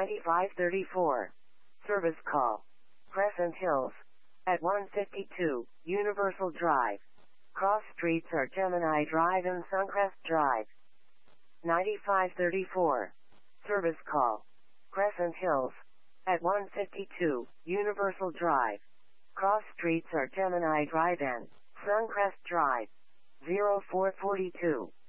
9534. Service call. Crescent Hills. At 152, Universal Drive. Cross streets are Gemini Drive and Suncrest Drive. 9534. Service call. Crescent Hills. At 152, Universal Drive. Cross streets are Gemini Drive and Suncrest Drive. 0442.